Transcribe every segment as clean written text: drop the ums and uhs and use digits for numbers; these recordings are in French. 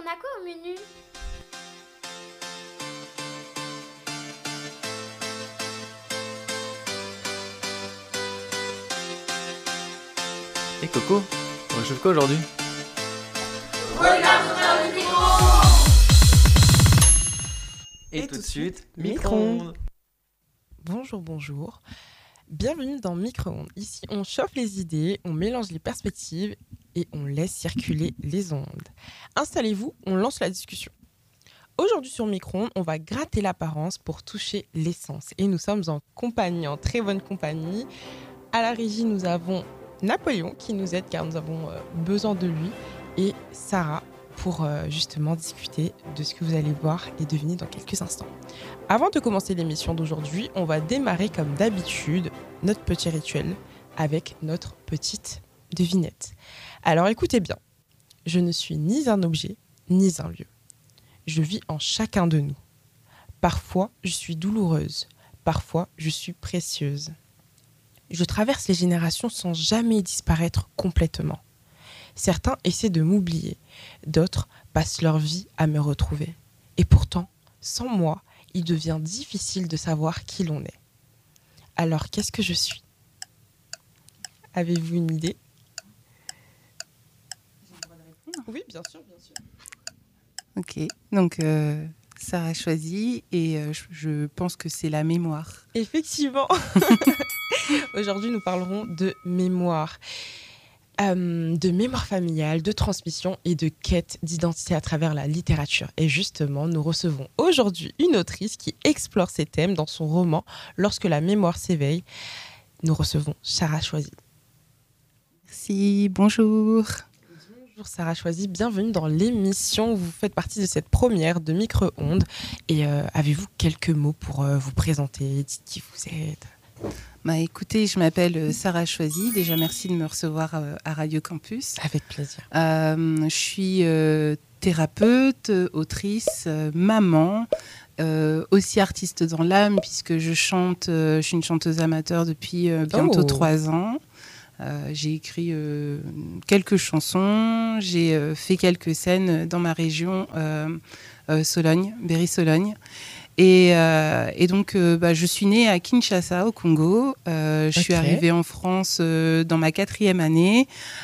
a quoi au menu? Hé Coco, on réchauffe quoi aujourd'hui? Regarde vers le micro. Et tout de suite, micro-ondes. Bonjour. Bienvenue dans Micro-ondes. Ici, on chauffe les idées, on mélange les perspectives et on laisse circuler les ondes. Installez-vous, on lance la discussion. Aujourd'hui sur Micro-ondes, on va gratter l'apparence pour toucher l'essence. Et nous sommes en compagnie, en très bonne compagnie. À la régie, nous avons Napoléon qui nous aide car nous avons besoin de lui et Sarah pour justement discuter de ce que vous allez voir et deviner dans quelques instants. Avant de commencer l'émission d'aujourd'hui, on va démarrer comme d'habitude notre petit rituel avec notre petite devinette. Alors écoutez bien, je ne suis ni un objet, ni un lieu. Je vis en chacun de nous. Parfois, je suis douloureuse, parfois, je suis précieuse. Je traverse les générations sans jamais disparaître complètement. Certains essaient de m'oublier, d'autres passent leur vie à me retrouver. Et pourtant, sans moi, il devient difficile de savoir qui l'on est. Alors, qu'est-ce que je suis ? Avez-vous une idée ? Oui, bien sûr. Ok, donc Sarah choisit et je pense que c'est la mémoire. Effectivement. Aujourd'hui, nous parlerons de mémoire. De mémoire familiale, de transmission et de quête d'identité à travers la littérature. Et justement, nous recevons aujourd'hui une autrice qui explore ces thèmes dans son roman « Lorsque la mémoire s'éveille ». Nous recevons Sarah Choisy. Merci, bonjour. Bonjour Sarah Choisy, bienvenue dans l'émission. Vous faites partie de cette première de Micro-ondes. Et avez-vous quelques mots pour vous présenter? Dites qui vous êtes. Écoutez, je m'appelle Sarah Choisy. Déjà, merci de me recevoir à Radio Campus. Avec plaisir. Je suis thérapeute, autrice, maman, aussi artiste dans l'âme puisque je chante. Je suis une chanteuse amateur depuis bientôt 3 ans. J'ai écrit quelques chansons. J'ai fait quelques scènes dans ma région, Sologne, Berry-Sologne. Et donc, je suis née à Kinshasa, au Congo. Je suis arrivée en France dans ma 4e année,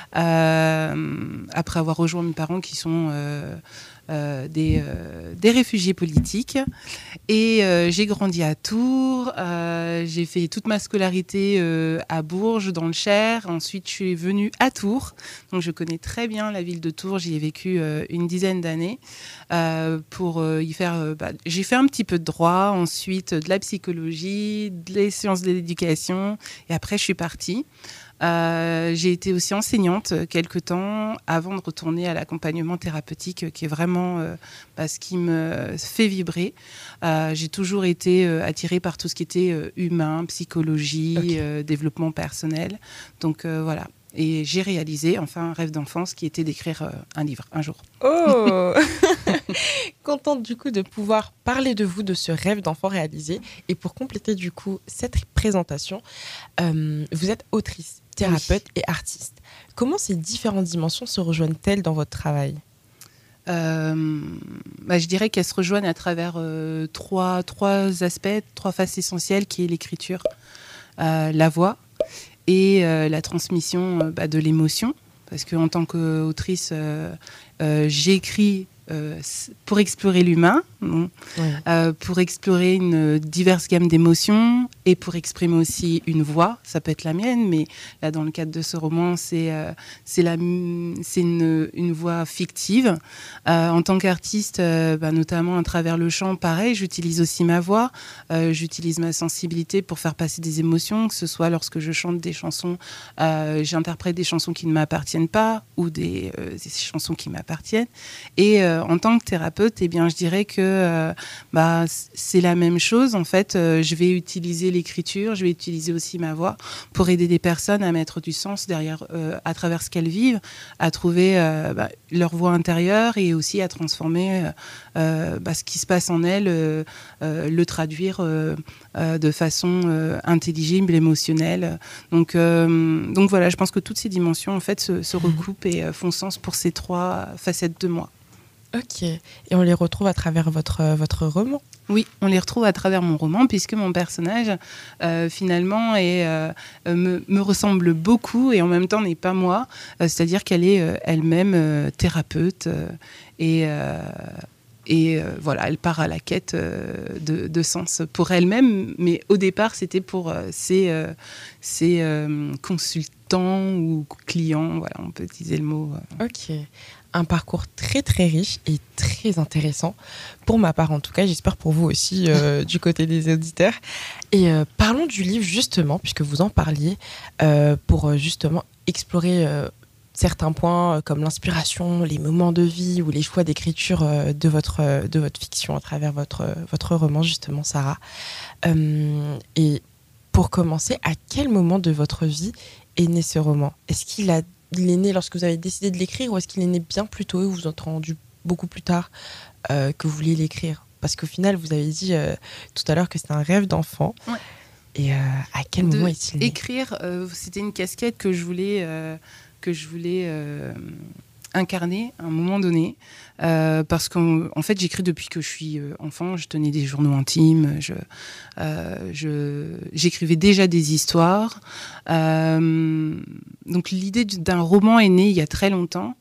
après avoir rejoint mes parents qui sont des réfugiés politiques. Et j'ai grandi à Tours. J'ai fait toute ma scolarité à Bourges, dans le Cher. Ensuite, je suis venue à Tours. Donc, je connais très bien la ville de Tours. J'y ai vécu une dizaine d'années. Pour y faire... j'ai fait un petit peu de droit, ensuite de la psychologie, des sciences de l'éducation. Et après, je suis partie. J'ai été aussi enseignante quelque temps avant de retourner à l'accompagnement thérapeutique qui est vraiment ce qui me fait vibrer. J'ai toujours été attirée par tout ce qui était humain, psychologie, développement personnel. Donc voilà. Et j'ai réalisé enfin un rêve d'enfance qui était d'écrire un livre un jour. Oh Contente du coup de pouvoir parler de vous, de ce rêve d'enfant réalisé. Et pour compléter du coup cette présentation, vous êtes autrice, thérapeute et artiste. Comment ces différentes dimensions se rejoignent-elles dans votre travail ? Je dirais qu'elles se rejoignent à travers trois aspects, 3 faces essentielles qui est l'écriture, la voix et la transmission de l'émotion. Parce qu'en tant qu'autrice, j'écris pour explorer l'humain, pour explorer une diverse gamme d'émotions et pour exprimer aussi une voix. Ça peut être la mienne, mais là, dans le cadre de ce roman, c'est une voix fictive. En tant qu'artiste, notamment à travers le chant, pareil, j'utilise aussi ma voix, j'utilise ma sensibilité pour faire passer des émotions, que ce soit lorsque je chante des chansons, j'interprète des chansons qui ne m'appartiennent pas ou des chansons qui m'appartiennent. Et en tant que thérapeute, je dirais que c'est la même chose. En fait, je vais utiliser l'écriture, je vais utiliser aussi ma voix pour aider des personnes à mettre du sens derrière, à travers ce qu'elles vivent, à trouver leur voix intérieure et aussi à transformer ce qui se passe en elles, le traduire de façon intelligible, émotionnelle. Donc voilà, je pense que toutes ces dimensions en fait se recoupent et font sens pour ces 3 facettes de moi. Ok. Et on les retrouve à travers votre roman. Oui, on les retrouve à travers mon roman, puisque mon personnage, finalement, me ressemble beaucoup et en même temps n'est pas moi. C'est-à-dire qu'elle est elle-même thérapeute voilà, elle part à la quête de sens pour elle-même, mais au départ, c'était pour ses consultants ou clients, voilà, on peut utiliser le mot. Ok. Un parcours très très riche et très intéressant. Pour ma part en tout cas, j'espère pour vous aussi du côté des auditeurs. Et parlons du livre justement, puisque vous en parliez, pour justement explorer certains points comme l'inspiration, les moments de vie ou les choix d'écriture de votre fiction à travers votre roman justement, Sarah. Et pour commencer, à quel moment de votre vie est né ce roman ? Est-ce qu'il est né lorsque vous avez décidé de l'écrire ou est-ce qu'il est né bien plus tôt et vous vous êtes rendu beaucoup plus tard que vous vouliez l'écrire ? Parce qu'au final, vous avez dit tout à l'heure que c'était un rêve d'enfant. Ouais. Et à quel moment est-il né ? Écrire, c'était une casquette que je voulais incarner à un moment donné. Parce qu'en fait, j'écris depuis que je suis enfant. Je tenais des journaux intimes. J'écrivais déjà des histoires. Donc, l'idée d'un roman est née il y a très longtemps.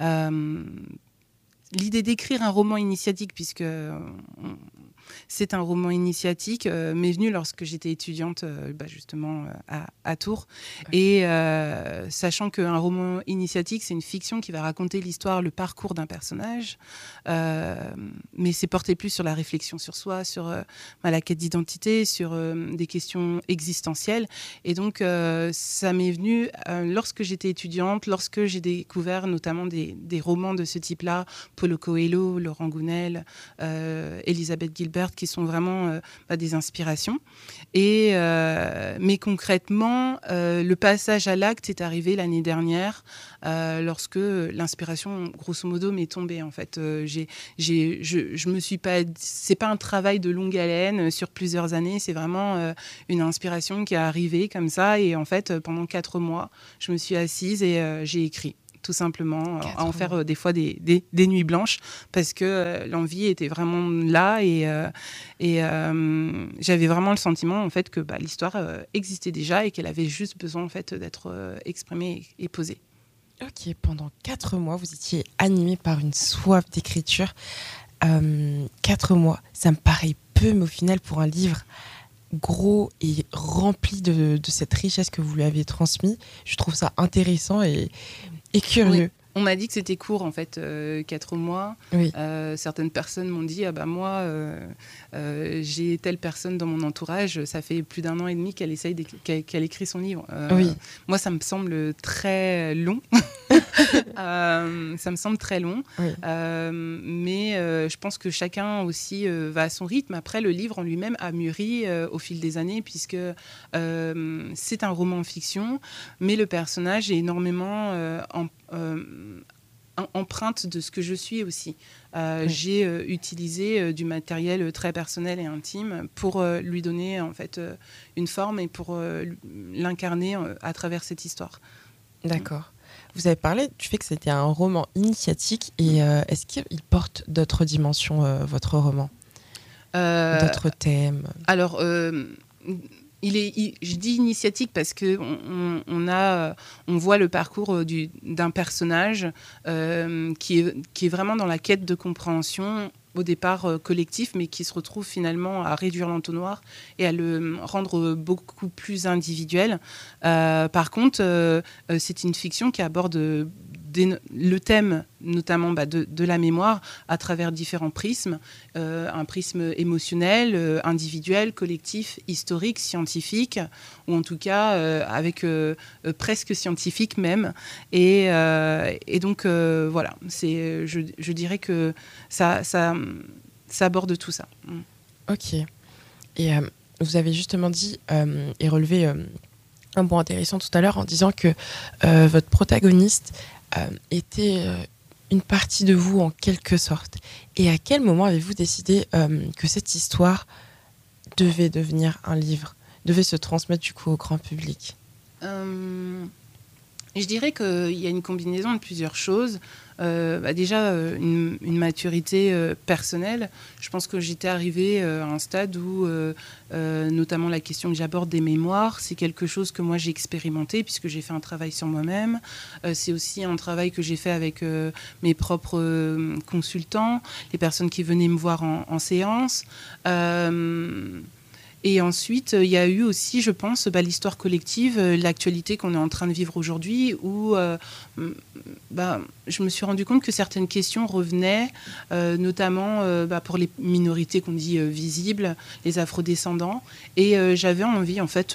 L'idée d'écrire un roman initiatique, puisque c'est un roman initiatique, m'est venue lorsque j'étais étudiante justement à Tours. Et sachant qu'un roman initiatique, c'est une fiction qui va raconter l'histoire, le parcours d'un personnage, mais c'est porté plus sur la réflexion sur soi, sur la quête d'identité, sur des questions existentielles. Et donc, ça m'est venu lorsque j'étais étudiante, lorsque j'ai découvert notamment des romans de ce type-là, Paulo Coelho, Laurent Gounel, Elisabeth Gilbert, qui sont vraiment des inspirations. Mais concrètement, le passage à l'acte est arrivé l'année dernière, lorsque l'inspiration, grosso modo, m'est tombée. En fait, je me suis pas. C'est pas un travail de longue haleine sur plusieurs années. C'est vraiment une inspiration qui est arrivée comme ça. Et en fait, pendant 4 mois, je me suis assise et j'ai écrit. Tout simplement, à en faire des fois des nuits blanches, parce que l'envie était vraiment là et j'avais vraiment le sentiment en fait que l'histoire existait déjà et qu'elle avait juste besoin en fait d'être exprimée et posée. Ok, pendant 4 mois, vous étiez animée par une soif d'écriture. 4 mois, ça me paraît peu, mais au final, pour un livre gros et rempli de cette richesse que vous lui avez transmise, je trouve ça intéressant et curieux. Oui. On m'a dit que c'était court, en fait, 4 mois. Oui. Certaines personnes m'ont dit, moi, j'ai telle personne dans mon entourage, ça fait plus d'1 an et demi qu'elle écrit son livre. Oui. Moi, ça me semble très long. Ça me semble très long. Oui. Mais je pense que chacun aussi va à son rythme. Après, le livre en lui-même a mûri au fil des années, puisque c'est un roman fiction, mais le personnage est énormément empreinte de ce que je suis aussi. Oui. J'ai utilisé du matériel très personnel et intime pour lui donner en fait une forme et pour l'incarner à travers cette histoire. D'accord. Vous avez parlé du fait que c'était un roman initiatique et est-ce qu'il porte d'autres dimensions, votre roman, d'autres thèmes ? Alors, je dis initiatique parce que on voit le parcours d'un personnage qui est vraiment dans la quête de compréhension, au départ collectif, mais qui se retrouve finalement à réduire l'entonnoir et à le rendre beaucoup plus individuel. Par contre, c'est une fiction qui aborde le thème notamment de la mémoire à travers différents prismes, un prisme émotionnel, individuel, collectif, historique, scientifique, ou en tout cas avec presque scientifique même. Et donc voilà, je dirais que ça aborde tout ça. Ok. Et vous avez justement dit et relevé un point intéressant tout à l'heure en disant que votre protagoniste était une partie de vous en quelque sorte. Et à quel moment avez-vous décidé que cette histoire devait devenir un livre, devait se transmettre du coup au grand public ? Et je dirais qu'il y a une combinaison de plusieurs choses. Déjà, une maturité personnelle. Je pense que j'étais arrivée à un stade où, notamment la question que j'aborde des mémoires, c'est quelque chose que moi j'ai expérimenté puisque j'ai fait un travail sur moi-même. C'est aussi un travail que j'ai fait avec mes propres consultants, les personnes qui venaient me voir en séance. Et ensuite, il y a eu aussi, je pense, l'histoire collective, l'actualité qu'on est en train de vivre aujourd'hui, où je me suis rendu compte que certaines questions revenaient, notamment pour les minorités qu'on dit visibles, les afrodescendants. Et j'avais envie, en fait,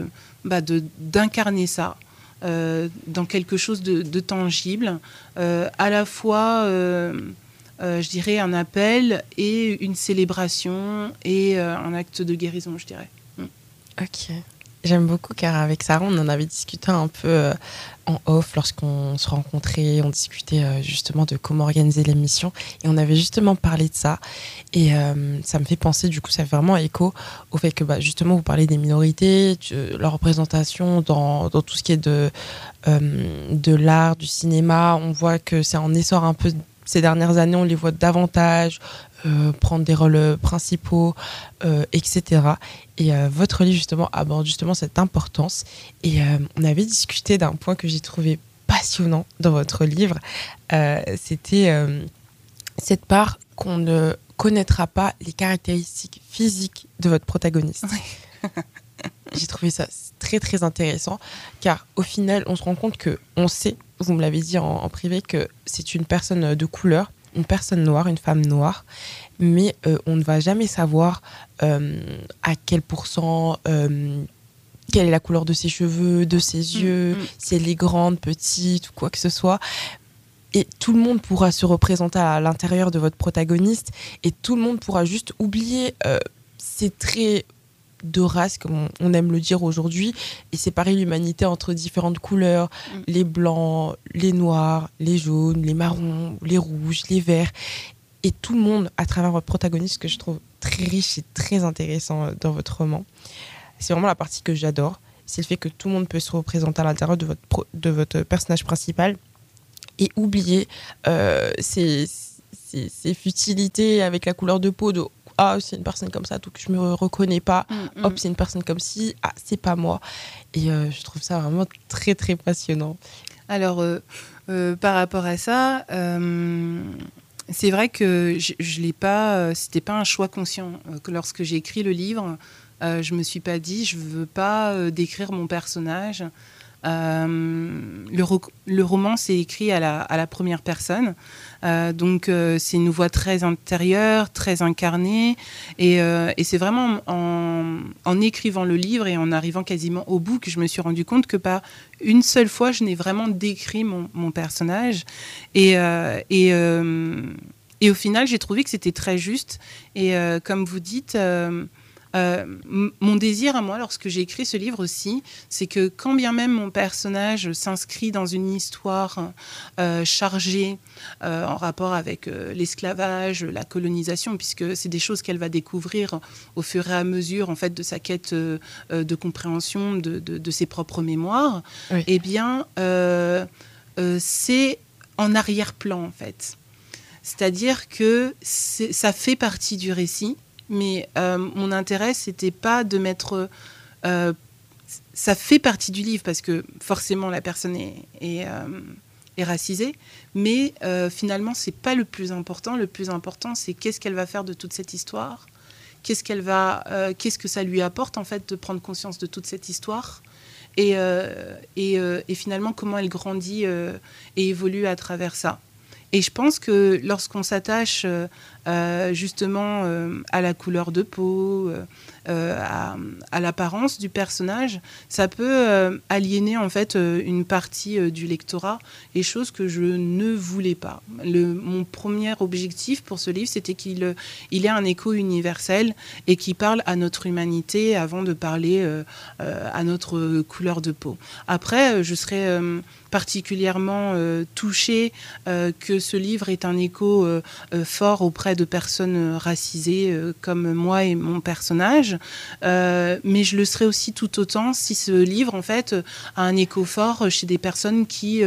d'incarner ça dans quelque chose de tangible, à la fois... je dirais un appel et une célébration et un acte de guérison, je dirais. Ok. J'aime beaucoup car avec Sarah, on en avait discuté un peu en off lorsqu'on se rencontrait, on discutait justement de comment organiser l'émission et on avait justement parlé de ça et ça me fait penser, du coup ça fait vraiment écho au fait que justement vous parlez des minorités, de leur représentation dans tout ce qui est de l'art, du cinéma, on voit que c'est en essor un peu ces dernières années, on les voit davantage prendre des rôles principaux, etc. Et votre livre, justement, aborde justement cette importance. Et on avait discuté d'un point que j'ai trouvé passionnant dans votre livre. C'était cette part qu'on ne connaîtra pas les caractéristiques physiques de votre protagoniste. Oui. J'ai trouvé ça très, très intéressant, car au final, on se rend compte qu'on sait, vous me l'avez dit en privé, que c'est une personne de couleur, une personne noire, une femme noire, mais on ne va jamais savoir à quel pourcent, quelle est la couleur de ses cheveux, de ses yeux, si elle est grande, petite ou quoi que ce soit. Et tout le monde pourra se représenter à l'intérieur de votre protagoniste et tout le monde pourra juste oublier ces traits de race, comme on aime le dire aujourd'hui, et séparer l'humanité entre différentes couleurs, les blancs, les noirs, les jaunes, les marrons, les rouges, les verts, et tout le monde à travers votre protagoniste, que je trouve très riche et très intéressant dans votre roman. C'est vraiment la partie que j'adore, c'est le fait que tout le monde peut se représenter à l'intérieur de votre personnage principal et oublier ces futilités avec la couleur de peau de c'est une personne comme ça, donc je me reconnais pas. Hop, c'est une personne comme ci, c'est pas moi. Et je trouve ça vraiment très très passionnant. Alors, par rapport à ça, c'est vrai que je l'ai pas. C'était pas un choix conscient que lorsque j'ai écrit le livre, je me suis pas dit je veux pas décrire mon personnage. Le roman s'est écrit à la première personne, donc c'est une voix très intérieure, très incarnée, et c'est vraiment en écrivant le livre et en arrivant quasiment au bout que je me suis rendu compte que pas une seule fois je n'ai vraiment décrit mon personnage, et au final j'ai trouvé que c'était très juste, et comme vous dites, mon désir à moi, lorsque j'ai écrit ce livre aussi, c'est que quand bien même mon personnage s'inscrit dans une histoire chargée en rapport avec l'esclavage, la colonisation, puisque c'est des choses qu'elle va découvrir au fur et à mesure en fait, de sa quête de compréhension de ses propres mémoires, oui. Eh bien, c'est en arrière-plan, en fait. C'est-à-dire que ça fait partie du récit, mais mon intérêt, c'était pas de mettre... ça fait partie du livre, parce que forcément, la personne est racisée, mais finalement, c'est pas le plus important. Le plus important, c'est qu'est-ce qu'elle va faire de toute cette histoire, qu'est-ce que ça lui apporte, en fait, de prendre conscience de toute cette histoire, et finalement, comment elle grandit et évolue à travers ça. Et je pense que lorsqu'on s'attache justement à la couleur de peau, à l'apparence du personnage, ça peut aliéner en fait une partie du lectorat, et chose que je ne voulais pas. Mon premier objectif pour ce livre, c'était qu'il ait un écho universel et qu'il parle à notre humanité avant de parler à notre couleur de peau. Après, je serais particulièrement touchée que ce livre ait un écho fort auprès de personnes racisées comme moi et mon personnage, mais je le serais aussi tout autant si ce livre en fait a un écho fort chez des personnes qui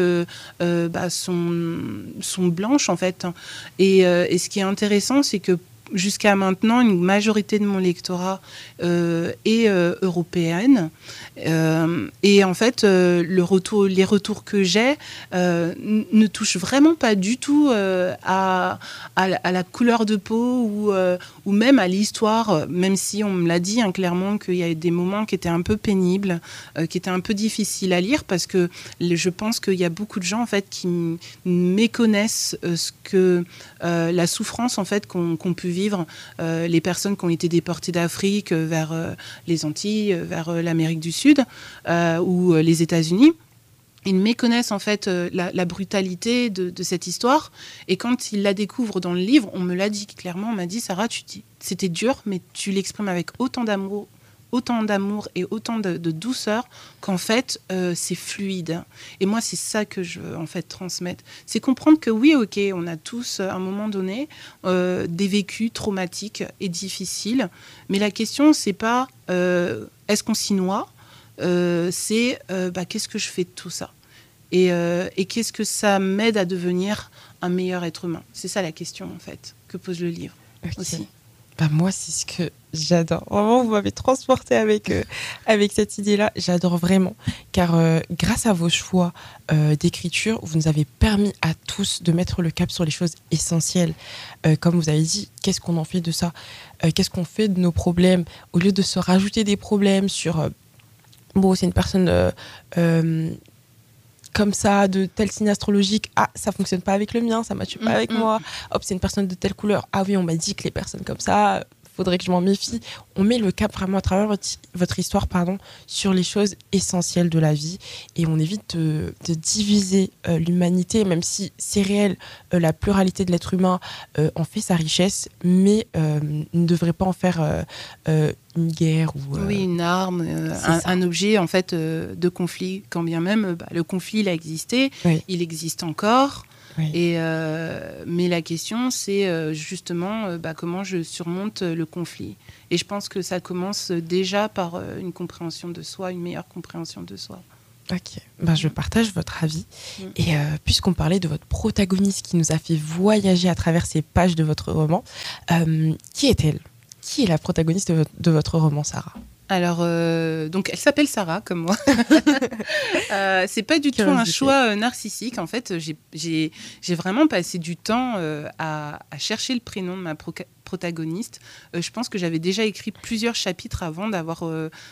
sont blanches en fait. Et ce qui est intéressant, c'est que jusqu'à maintenant, une majorité de mon lectorat est européenne. Et en fait, les retours que j'ai ne touchent vraiment pas du tout à la couleur de peau ou même à l'histoire, même si on me l'a dit clairement qu'il y a des moments qui étaient un peu pénibles, qui étaient un peu difficiles à lire, parce que je pense qu'il y a beaucoup de gens en fait, qui méconnaissent ce que la souffrance en fait, qu'ont pu vivre les personnes qui ont été déportées d'Afrique vers les Antilles, vers l'Amérique du Sud ou les États-Unis. Ils méconnaissent en fait la brutalité de cette histoire, et quand ils la découvrent dans le livre, on me l'a dit clairement, on m'a dit: Sarah, c'était dur, mais tu l'exprimes avec autant d'amour et autant de douceur qu'en fait c'est fluide. Et moi c'est ça que je veux en fait transmettre, c'est comprendre que oui, ok, on a tous à un moment donné des vécus traumatiques et difficiles, mais la question c'est pas est-ce qu'on s'y noie, c'est qu'est-ce que je fais de tout ça, et qu'est-ce que ça m'aide à devenir un meilleur être humain. C'est ça la question en fait que pose le livre. Aussi. Moi, c'est ce que j'adore. Vraiment, vous m'avez transportée avec cette idée-là. J'adore vraiment. Car grâce à vos choix d'écriture, vous nous avez permis à tous de mettre le cap sur les choses essentielles. Comme vous avez dit, qu'est-ce qu'on en fait de ça ? Qu'est-ce qu'on fait de nos problèmes ? Au lieu de se rajouter des problèmes sur... c'est une personne... comme ça, de tel signe astrologique, ça fonctionne pas avec le mien, ça matche pas avec moi. Hop, c'est une personne de telle couleur. Ah oui, on m'a dit que les personnes comme ça, faudrait que je m'en méfie. On met le cap vraiment à travers votre histoire, sur les choses essentielles de la vie, et on évite de diviser l'humanité, même si c'est réel, la pluralité de l'être humain en fait sa richesse, mais ne devrait pas en faire une guerre ou une arme, un objet en fait de conflit, quand bien même le conflit il a existé, oui. Il existe encore. Oui. Mais la question, c'est justement comment je surmonte le conflit. Et je pense que ça commence déjà par une compréhension de soi, une meilleure compréhension de soi. Ok, je partage votre avis. Et puisqu'on parlait de votre protagoniste qui nous a fait voyager à travers ces pages de votre roman, qui est-elle ? Qui est la protagoniste de votre roman, Sarah ? Alors, donc elle s'appelle Sarah, comme moi. C'est pas du tout un choix narcissique. En fait, j'ai vraiment passé du temps à chercher le prénom de ma protagoniste. Je pense que j'avais déjà écrit plusieurs chapitres avant d'avoir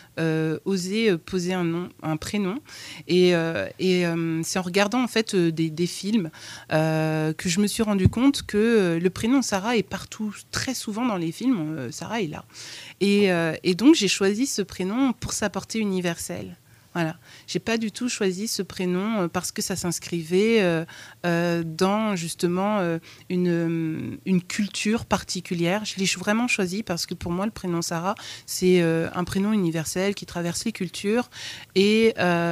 osé poser un prénom. Et c'est en regardant en fait des films que je me suis rendu compte que le prénom Sarah est partout, très souvent dans les films. Sarah est là. Et donc j'ai choisi ce prénom pour sa portée universelle. Voilà. J'ai pas du tout choisi ce prénom parce que ça s'inscrivait dans justement une culture particulière. Je l'ai vraiment choisi parce que pour moi le prénom Sarah c'est un prénom universel qui traverse les cultures et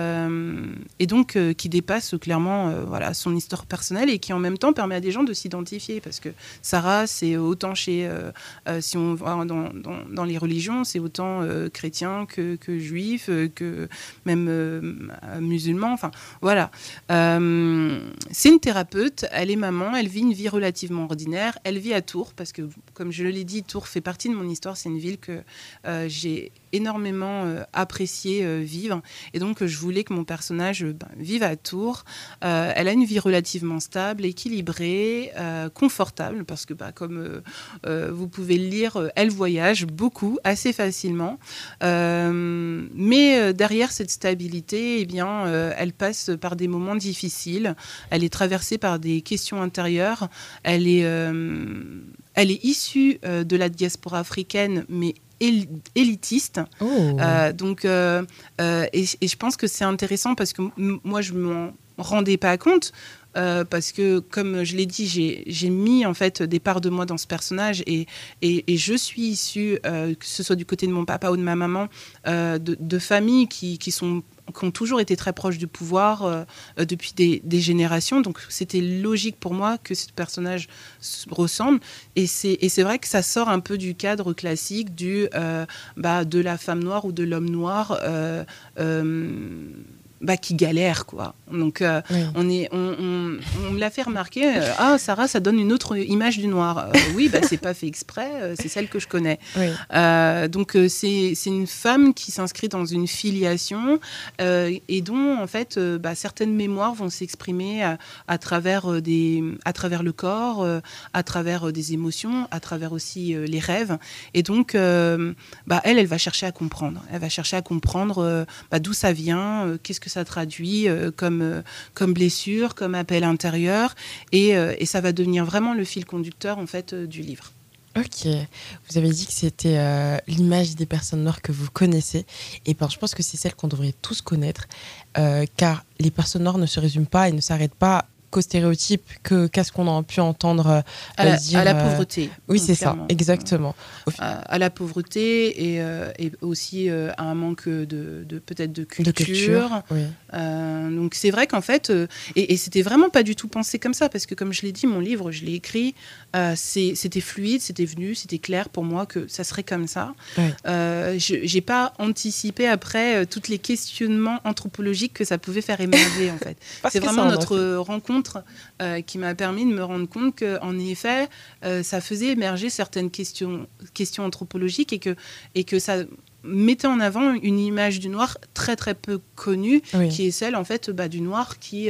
donc qui dépasse clairement son histoire personnelle et qui en même temps permet à des gens de s'identifier, parce que Sarah c'est autant chez si on va dans les religions, c'est autant chrétien que juif, que même musulman, enfin voilà. C'est une thérapeute, elle est maman, elle vit une vie relativement ordinaire, elle vit à Tours, parce que comme je l'ai dit, Tours fait partie de mon histoire, c'est une ville que j'ai énormément apprécié vivre, et donc je voulais que mon personnage vive à Tours. Elle a une vie relativement stable, équilibrée, confortable, parce que comme vous pouvez le lire, elle voyage beaucoup, assez facilement, mais derrière cette stabilité, elle passe par des moments difficiles, elle est traversée par des questions intérieures, elle est issue de la diaspora africaine, mais élitiste. Et je pense que c'est intéressant parce que moi je m'en rendais pas compte parce que, comme je l'ai dit, j'ai mis en fait des parts de moi dans ce personnage et je suis issue, que ce soit du côté de mon papa ou de ma maman, de familles qui ont toujours été très proches du pouvoir depuis des générations. Donc, c'était logique pour moi que ce personnage ressemble. Et c'est vrai que ça sort un peu du cadre classique de la femme noire ou de l'homme noir qui galère, quoi. Donc, Oui. on me l'a fait remarquer. Sarah, ça donne une autre image du noir. Oui, c'est pas fait exprès. C'est celle que je connais. Oui. Donc, c'est une femme qui s'inscrit dans une filiation et dont, en fait, certaines mémoires vont s'exprimer à travers le corps, à travers des émotions, à travers aussi les rêves. Et donc, elle va chercher à comprendre. Elle va chercher à comprendre d'où ça vient, qu'est-ce que ça traduit comme blessure, comme appel intérieur, et ça va devenir vraiment le fil conducteur en fait du livre. Ok, vous avez dit que c'était l'image des personnes noires que vous connaissez, et je pense que c'est celle qu'on devrait tous connaître, car les personnes noires ne se résument pas et ne s'arrêtent pas qu'aux stéréotypes, qu'à ce qu'on a pu entendre dire... À la pauvreté. Oui, c'est clairement. ça, exactement. À la pauvreté et aussi à un manque peut-être de culture. De culture, oui. Donc c'est vrai qu'en fait, et c'était vraiment pas du tout pensé comme ça, parce que comme je l'ai dit, mon livre, je l'ai écrit, c'était fluide, c'était venu, c'était clair pour moi que ça serait comme ça. Oui. J'ai pas anticipé après tous les questionnements anthropologiques que ça pouvait faire émerger en fait. C'est vraiment notre rencontre qui m'a permis de me rendre compte qu'en effet, ça faisait émerger certaines questions anthropologiques et que ça mettait en avant une image du noir très très peu connue, oui. qui est celle en fait du noir qui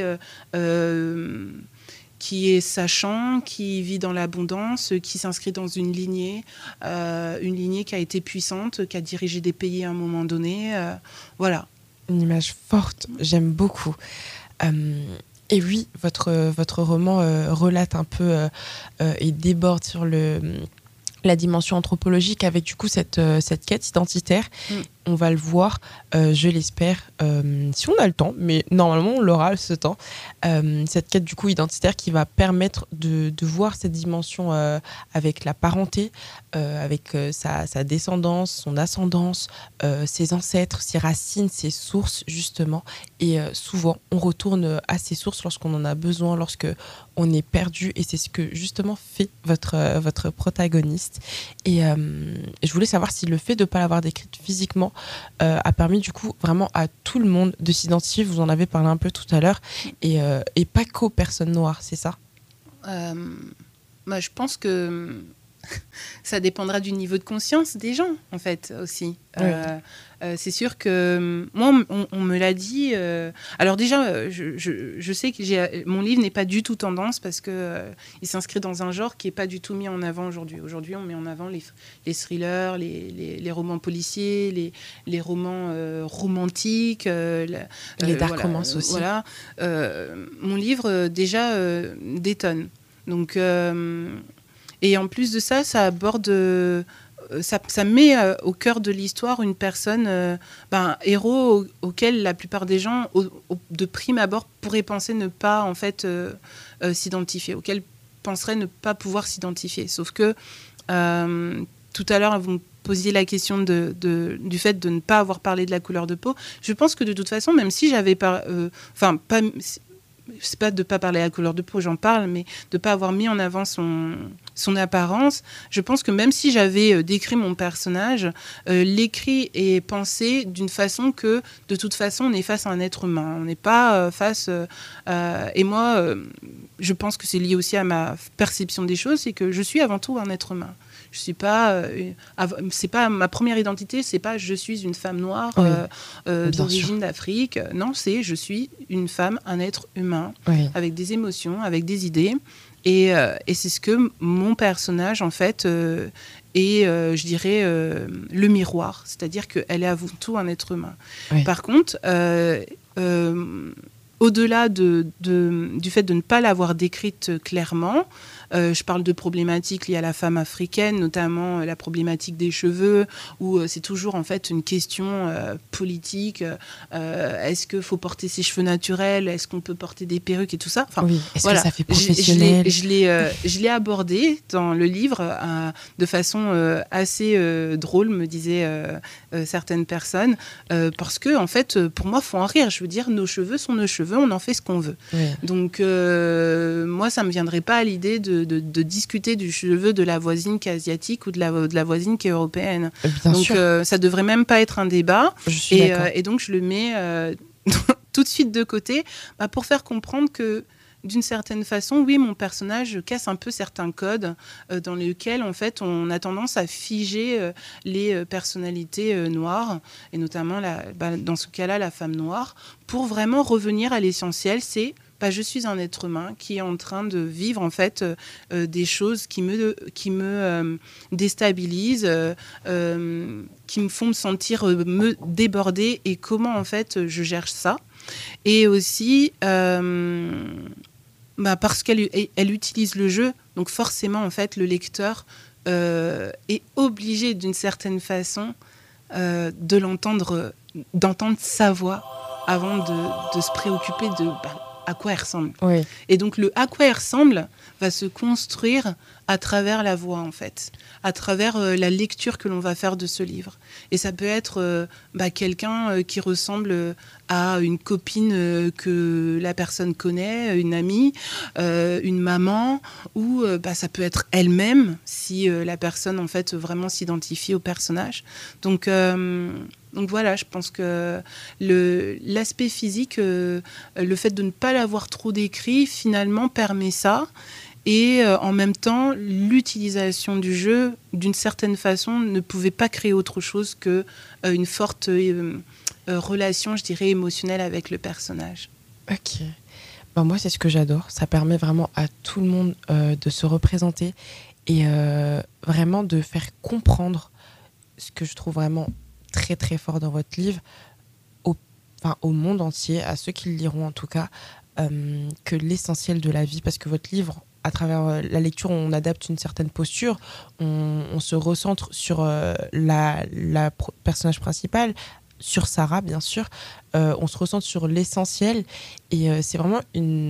est sachant, qui vit dans l'abondance, qui s'inscrit dans une lignée qui a été puissante, qui a dirigé des pays à un moment donné. Voilà. Une image forte, j'aime beaucoup. Et oui, votre roman relate un peu et déborde sur la dimension anthropologique avec du coup cette quête identitaire. On va le voir, je l'espère, si on a le temps, mais normalement on l'aura ce temps. Cette quête du coup identitaire qui va permettre de voir cette dimension avec la parenté, avec sa descendance, son ascendance, ses ancêtres, ses racines, ses sources justement. Et souvent on retourne à ces sources lorsqu'on en a besoin, lorsque on est perdu, et c'est ce que justement fait votre protagoniste. Et je voulais savoir si le fait de ne pas l'avoir décrite physiquement a permis du coup vraiment à tout le monde de s'identifier. Vous en avez parlé un peu tout à l'heure, et pas qu'aux personnes noires, c'est ça? Je pense que ça dépendra du niveau de conscience des gens, en fait, aussi. Oui. C'est sûr que moi, on me l'a dit. Alors déjà, je sais que mon livre n'est pas du tout tendance parce que il s'inscrit dans un genre qui n'est pas du tout mis en avant aujourd'hui. Aujourd'hui, on met en avant les thrillers, les romans policiers, les romans romantiques. Les dark romances aussi. Voilà. Mon livre, déjà, détonne. Donc... et en plus de ça, ça aborde, ça met au cœur de l'histoire une personne, héros auquel la plupart des gens, de prime abord, pourraient penser ne pas en fait s'identifier, auquel penseraient ne pas pouvoir s'identifier. Sauf que tout à l'heure, vous me posiez la question du fait de ne pas avoir parlé de la couleur de peau. Je pense que de toute façon, même si j'avais pas, c'est pas de ne pas parler à la couleur de peau, j'en parle, mais de ne pas avoir mis en avant son apparence. Je pense que même si j'avais décrit mon personnage, l'écrit est pensé d'une façon que, de toute façon, on est face à un être humain. On n'est pas face... et moi, je pense que c'est lié aussi à ma perception des choses, c'est que je suis avant tout un être humain. Je suis pas, c'est pas ma première identité, c'est pas je suis une femme noire d'origine d'Afrique. Non, c'est je suis une femme, un être humain, avec des émotions, avec des idées. Et c'est ce que mon personnage, en fait, est, je dirais, le miroir. C'est-à-dire qu'elle est avant tout un être humain. Oui. Par contre, au-delà du fait de ne pas l'avoir décrite clairement, je parle de problématiques liées à la femme africaine, notamment la problématique des cheveux, où c'est toujours en fait une question politique. Est-ce qu'il faut porter ses cheveux naturels? Est-ce qu'on peut porter des perruques et tout ça? Enfin, Oui, est-ce voilà. que ça fait professionnel? Je l'ai abordé dans le livre de façon assez drôle, me disaient certaines personnes, parce que en fait, pour moi, faut en rire. Je veux dire, nos cheveux sont nos cheveux, on en fait ce qu'on veut. Oui. Donc, moi, ça me viendrait pas à l'idée de discuter du cheveu de la voisine qui est asiatique ou de la voisine qui est européenne. Bien Donc, sûr, ça devrait même pas être un débat. je suis d'accord. Et donc, je le mets tout de suite de côté pour faire comprendre que, d'une certaine façon, oui, mon personnage casse un peu certains codes dans lesquels, en fait, on a tendance à figer les personnalités noires, et notamment, dans ce cas-là, la femme noire, pour vraiment revenir à l'essentiel, c'est je suis un être humain qui est en train de vivre en fait des choses qui me déstabilisent, qui me font me sentir me déborder, et comment en fait je gère ça. Et aussi parce qu'elle utilise le jeu, donc forcément en fait le lecteur est obligé d'une certaine façon d'entendre sa voix avant de se préoccuper de à quoi elle ressemble. Oui. Et donc le à quoi elle ressemble va se construire à travers la voix, en fait, à travers la lecture que l'on va faire de ce livre. Et ça peut être quelqu'un qui ressemble à une copine que la personne connaît, une amie, une maman, ou ça peut être elle-même si la personne en fait vraiment s'identifie au personnage. Donc voilà, je pense que l'aspect physique, le fait de ne pas l'avoir trop décrit, finalement permet ça. Et en même temps, l'utilisation du jeu, d'une certaine façon, ne pouvait pas créer autre chose qu'une forte relation, je dirais, émotionnelle avec le personnage. Ok. Moi, c'est ce que j'adore. Ça permet vraiment à tout le monde de se représenter et vraiment de faire comprendre ce que je trouve vraiment très, très fort dans votre livre, au monde entier, à ceux qui le liront en tout cas, que l'essentiel de la vie, parce que votre livre, à travers la lecture, on adapte une certaine posture, on se recentre sur la personnage principal, sur Sarah bien sûr, on se recentre sur l'essentiel, et c'est vraiment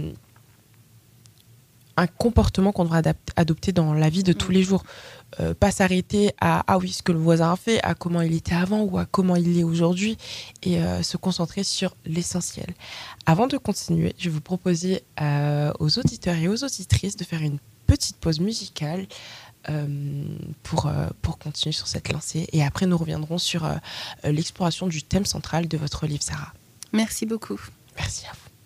un comportement qu'on devrait adopter dans la vie de tous les jours. Pas s'arrêter à ce que le voisin a fait, à comment il était avant ou à comment il est aujourd'hui, et se concentrer sur l'essentiel. Avant de continuer, je vais vous proposer aux auditeurs et aux auditrices de faire une petite pause musicale pour continuer sur cette lancée, et après nous reviendrons sur l'exploration du thème central de votre livre, Sarah. Merci beaucoup. Merci à vous.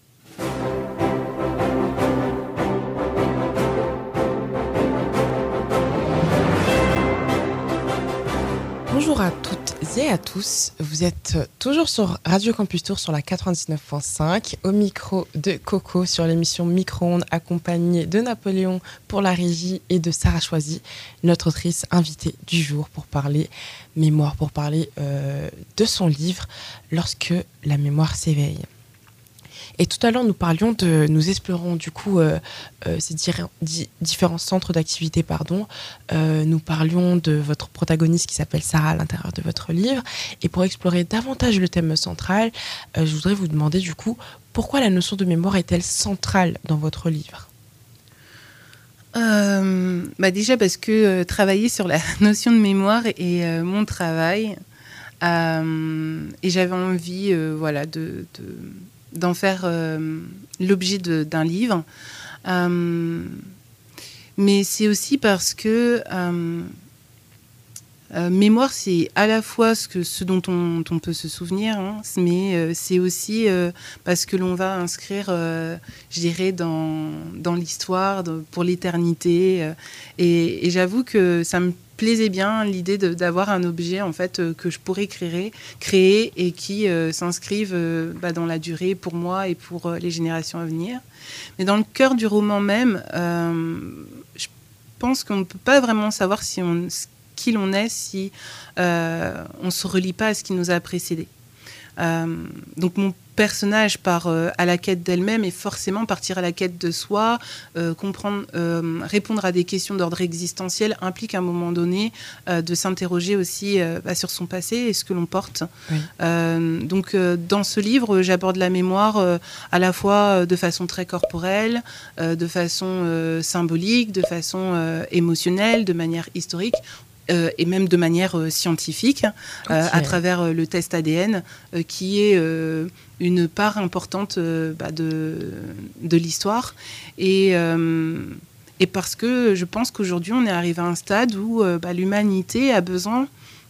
Bonjour à toutes et à tous, vous êtes toujours sur Radio Campus Tour sur la 99.5, au micro de Coco sur l'émission Micro-ondes, accompagnée de Napoléon pour la régie et de Sarah Choisy, notre autrice invitée du jour pour parler mémoire, pour parler de son livre « Lorsque la mémoire s'éveille ». Et tout à l'heure, nous explorons du coup ces différents centres d'activité. Nous parlions de votre protagoniste qui s'appelle Sarah à l'intérieur de votre livre. Et pour explorer davantage le thème central, je voudrais vous demander du coup, pourquoi la notion de mémoire est-elle centrale dans votre livre ? Déjà parce que travailler sur la notion de mémoire est mon travail. Et j'avais envie d'en faire l'objet d'un livre. Mais c'est aussi parce que mémoire, c'est à la fois ce dont on peut se souvenir, mais c'est aussi parce que l'on va inscrire, je dirais, dans l'histoire, pour l'éternité. Et j'avoue que ça me plaisait bien l'idée d'avoir un objet en fait que je pourrais créer et qui s'inscrive dans la durée pour moi et pour les générations à venir. Mais dans le cœur du roman même, je pense qu'on ne peut pas vraiment savoir qui l'on est si on ne se relie pas à ce qui nous a précédés. Donc mon personnage part à la quête d'elle-même et forcément partir à la quête de soi, répondre à des questions d'ordre existentiel implique à un moment donné de s'interroger aussi sur son passé et ce que l'on porte. Oui. Donc dans ce livre, j'aborde la mémoire à la fois de façon très corporelle, de façon symbolique, de façon émotionnelle, de manière historique. Et même de manière scientifique, à travers le test ADN, qui est une part importante de l'histoire. Et parce que je pense qu'aujourd'hui, on est arrivé à un stade où l'humanité a besoin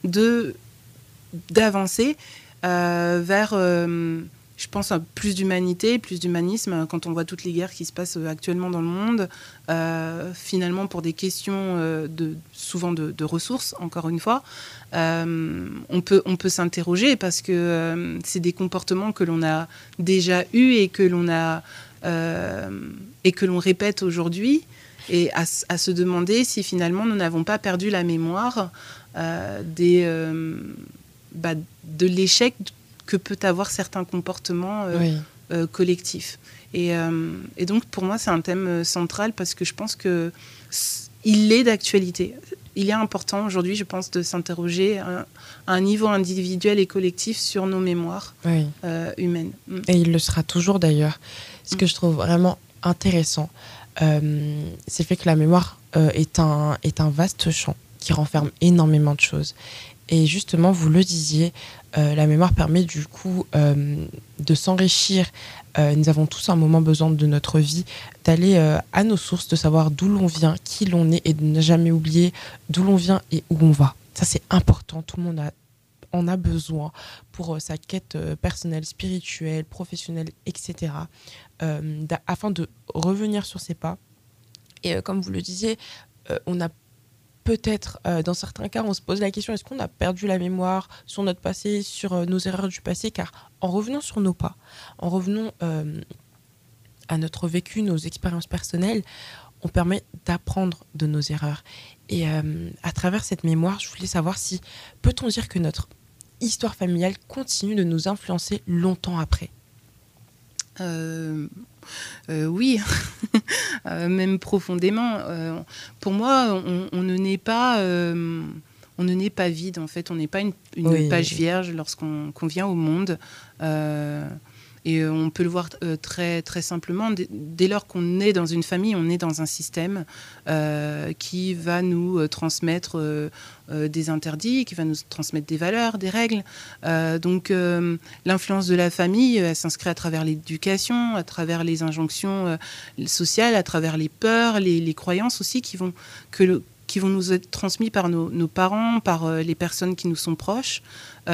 d'avancer vers... je pense à plus d'humanité, plus d'humanisme, quand on voit toutes les guerres qui se passent actuellement dans le monde, finalement pour des questions souvent de ressources, encore une fois, on peut s'interroger parce que c'est des comportements que l'on a déjà eus et que l'on répète aujourd'hui, et à se demander si finalement nous n'avons pas perdu la mémoire de l'échec que peut avoir certains comportements collectifs. Et donc, pour moi, c'est un thème central parce que je pense qu'il est d'actualité. Il est important aujourd'hui, je pense, de s'interroger à un niveau individuel et collectif sur nos mémoires humaines. Et il le sera toujours d'ailleurs. Ce que je trouve vraiment intéressant, c'est le fait que la mémoire est un vaste champ qui renferme énormément de choses. Et justement, vous le disiez, la mémoire permet du coup de s'enrichir. Nous avons tous un moment besoin de notre vie d'aller à nos sources, de savoir d'où l'on vient, qui l'on est et de ne jamais oublier d'où l'on vient et où on va. Ça, c'est important. Tout le monde en a besoin pour sa quête personnelle, spirituelle, professionnelle, etc. Afin de revenir sur ses pas. Et comme vous le disiez, on a peut-être, dans certains cas, on se pose la question, est-ce qu'on a perdu la mémoire sur notre passé, sur nos erreurs du passé? Car en revenant sur nos pas, en revenant à notre vécu, nos expériences personnelles, on permet d'apprendre de nos erreurs. Et à travers cette mémoire, je voulais savoir si, peut-on dire que notre histoire familiale continue de nous influencer longtemps après? Oui, même profondément. Pour moi, on ne naît pas vide, en fait. On n'est pas une page vierge lorsqu'on vient au monde. Et on peut le voir très, très simplement. Dès lors qu'on est dans une famille, on est dans un système qui va nous transmettre des interdits, qui va nous transmettre des valeurs, des règles. Donc l'influence de la famille, elle s'inscrit à travers l'éducation, à travers les injonctions sociales, à travers les peurs, les croyances aussi qui vont nous être transmises par nos parents, par les personnes qui nous sont proches.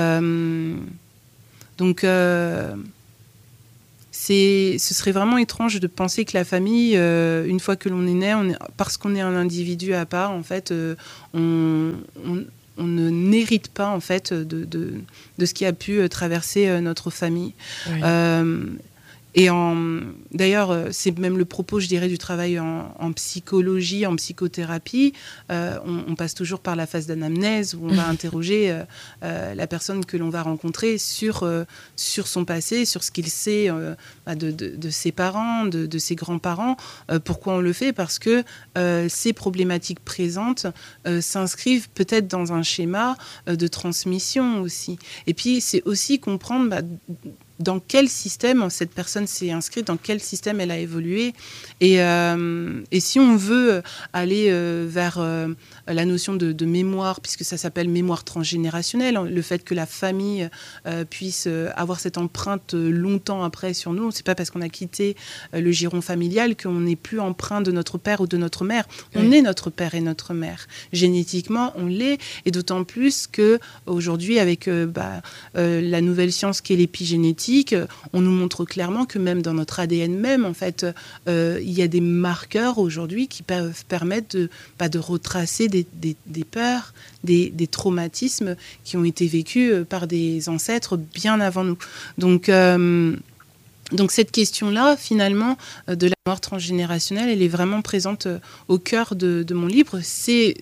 Ce serait vraiment étrange de penser que la famille, une fois que l'on est né, parce qu'on est un individu à part, en fait, on n'hérite pas en fait de ce qui a pu traverser notre famille. Oui. Et d'ailleurs, c'est même le propos, je dirais, du travail en psychologie, en psychothérapie. On passe toujours par la phase d'anamnèse où on va interroger la personne que l'on va rencontrer sur son passé, sur ce qu'il sait de ses parents, de ses grands-parents. Pourquoi on le fait? Parce que ces problématiques présentes s'inscrivent peut-être dans un schéma de transmission aussi. Et puis, c'est aussi comprendre... dans quel système cette personne s'est inscrite, dans quel système elle a évolué. Et si on veut aller vers la notion de mémoire, puisque ça s'appelle mémoire transgénérationnelle, le fait que la famille puisse avoir cette empreinte longtemps après sur nous, c'est pas parce qu'on a quitté le giron familial qu'on n'est plus empreint de notre père ou de notre mère. Oui. On est notre père et notre mère. Génétiquement, on l'est, et d'autant plus qu'aujourd'hui, avec la nouvelle science qui est l'épigénétique, on nous montre clairement que même dans notre ADN même, en fait, il y a des marqueurs aujourd'hui qui peuvent permettre de retracer des peurs, des traumatismes qui ont été vécus par des ancêtres bien avant nous. Donc cette question-là, finalement, de la mémoire transgénérationnelle, elle est vraiment présente au cœur de mon livre. C'est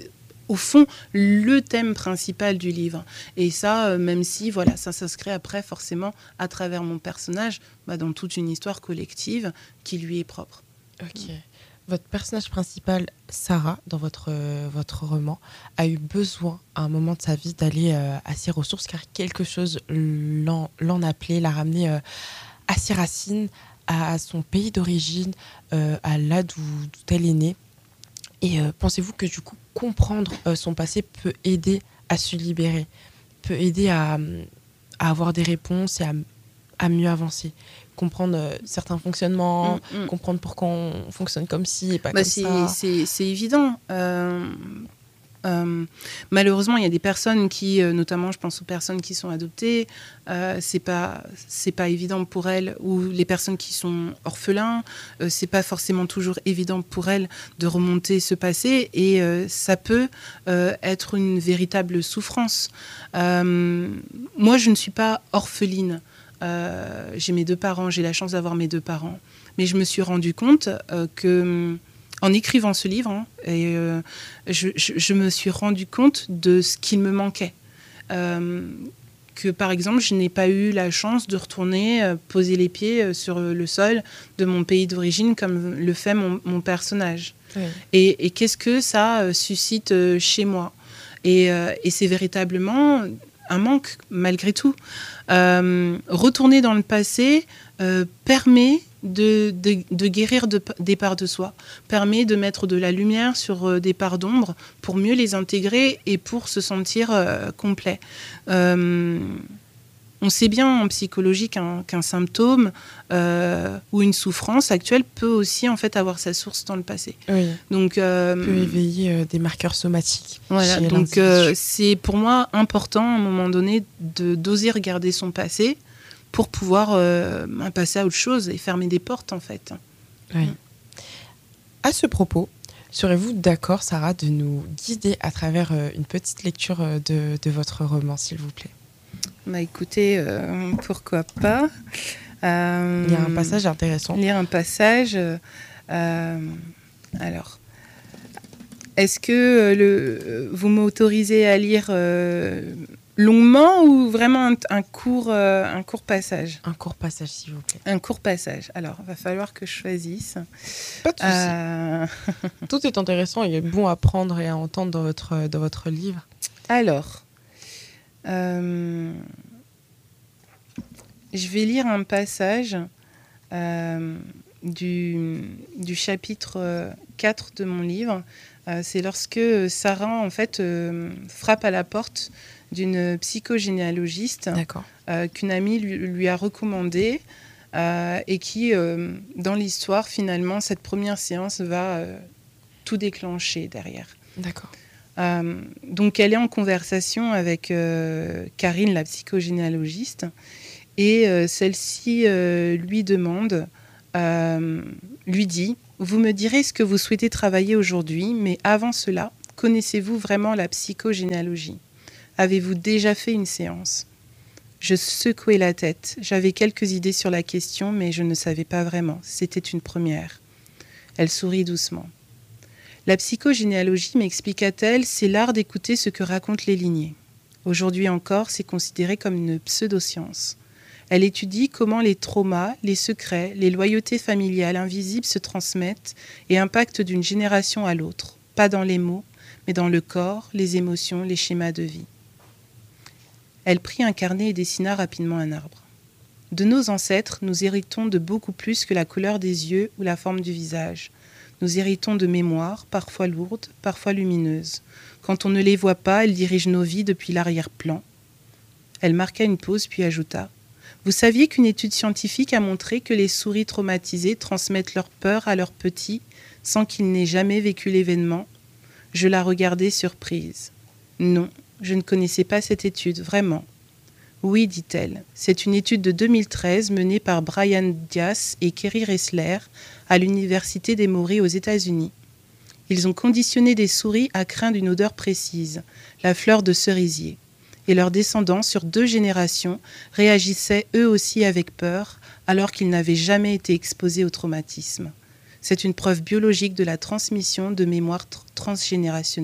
au fond le thème principal du livre. Et ça, même si voilà, ça s'inscrit après forcément à travers mon personnage dans toute une histoire collective qui lui est propre. Ok. Votre personnage principal, Sarah, dans votre roman, a eu besoin à un moment de sa vie d'aller à ses ressources car quelque chose l'en appelait, l'a ramené à ses racines, à son pays d'origine, à là d'où elle est née. Et pensez-vous que du coup, comprendre son passé peut aider à se libérer, peut aider à avoir des réponses et à mieux avancer, comprendre certains fonctionnements, comprendre pourquoi on fonctionne comme ci et pas comme ça. C'est évident. Malheureusement, il y a des personnes qui, notamment je pense aux personnes qui sont adoptées, c'est pas évident pour elles, ou les personnes qui sont orphelins, c'est pas forcément toujours évident pour elles de remonter ce passé, et ça peut être une véritable souffrance. Moi, je ne suis pas orpheline. J'ai mes 2 parents, j'ai la chance d'avoir mes 2 parents, mais je me suis rendu compte que en écrivant ce livre, je me suis rendu compte de ce qu'il me manquait. Que par exemple, je n'ai pas eu la chance de retourner poser les pieds sur le sol de mon pays d'origine comme le fait mon personnage. Oui. Et qu'est-ce que ça suscite chez moi ? Et c'est véritablement un manque, malgré tout. Retourner dans le passé permet de guérir des parts de soi, permet de mettre de la lumière sur des parts d'ombre pour mieux les intégrer et pour se sentir complet. On sait bien en psychologie qu'un symptôme ou une souffrance actuelle peut aussi en fait avoir sa source dans le passé. Oui. Donc, peut éveiller des marqueurs somatiques. Voilà, donc c'est pour moi important à un moment donné d'oser regarder son passé pour pouvoir passer à autre chose et fermer des portes en fait. Oui. À ce propos, serez-vous d'accord, Sarah, de nous guider à travers une petite lecture de votre roman, s'il vous plaît ? Écoutez, pourquoi pas. Il y a un passage intéressant. Lire un passage. Alors, est-ce que vous m'autorisez à lire longuement ou vraiment un court passage ? Un court passage, s'il vous plaît. Un court passage. Alors, il va falloir que je choisisse. Pas de souci. Tout est intéressant et bon à prendre et à entendre dans votre livre. Alors, je vais lire un passage du chapitre 4 de mon livre. C'est lorsque Sarah, en fait, frappe à la porte d'une psychogénéalogiste qu'une amie lui a recommandée et qui, dans l'histoire, finalement, cette première séance va tout déclencher derrière. D'accord. Donc, elle est en conversation avec Karine, la psychogénéalogiste, et celle-ci lui demande, lui dit « Vous me direz ce que vous souhaitez travailler aujourd'hui, mais avant cela, connaissez-vous vraiment la psychogénéalogie ? Avez-vous déjà fait une séance ?» Je secouai la tête. J'avais quelques idées sur la question, mais je ne savais pas vraiment. C'était une première. Elle sourit doucement. La psychogénéalogie, m'expliqua-t-elle, c'est l'art d'écouter ce que racontent les lignées. Aujourd'hui encore, c'est considéré comme une pseudo-science. Elle étudie comment les traumas, les secrets, les loyautés familiales invisibles se transmettent et impactent d'une génération à l'autre, pas dans les mots, mais dans le corps, les émotions, les schémas de vie. Elle prit un carnet et dessina rapidement un arbre. De nos ancêtres, nous héritons de beaucoup plus que la couleur des yeux ou la forme du visage. Nous héritons de mémoires, parfois lourdes, parfois lumineuses. Quand on ne les voit pas, elles dirigent nos vies depuis l'arrière-plan. Elle marqua une pause puis ajouta « Vous saviez qu'une étude scientifique a montré que les souris traumatisées transmettent leur peur à leurs petits sans qu'ils n'aient jamais vécu l'événement ?» Je la regardai surprise. « Non, je ne connaissais pas cette étude, vraiment. » « Oui, dit-elle, c'est une étude de 2013 menée par Brian Dias et Kerry Ressler à l'Université d'Emory aux États-Unis. Ils ont conditionné des souris à craindre une odeur précise, la fleur de cerisier, et leurs descendants sur 2 générations réagissaient eux aussi avec peur alors qu'ils n'avaient jamais été exposés au traumatisme. C'est une preuve biologique de la transmission de mémoire transgénérationnelle.